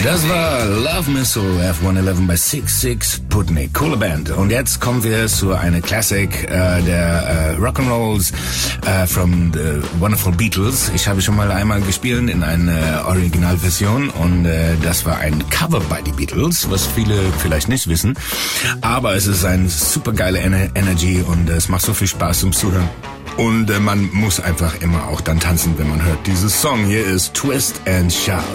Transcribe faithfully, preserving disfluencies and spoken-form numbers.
Das war Love Missile F hundertelf bei six six Putnik. Coole Band. Und jetzt kommen wir zu einer Classic äh, der äh, Rock'n'Rolls äh, from the Wonderful Beatles. Ich habe schon mal einmal gespielt in einer Originalversion und äh, das war ein Cover bei die Beatles, was viele vielleicht nicht wissen. Aber es ist ein super geile Ener- Energy und es macht so viel Spaß zum Zuhören. Und äh, man muss einfach immer auch dann tanzen, wenn man hört. Dieses Song hier ist Twist and Shout.